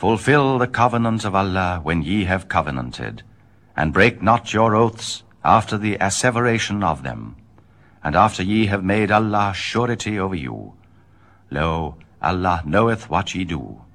Fulfill the covenant of Allah when ye have covenanted, and break not your oaths after the asseveration of them, and after ye have made Allah surety over you. Lo, Allah knoweth what ye do.